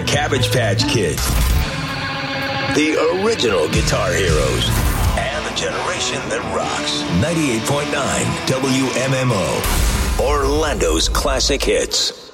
the Cabbage Patch Kids, the original guitar heroes, and the generation that rocks. 98.9 WMMO, Orlando's classic hits.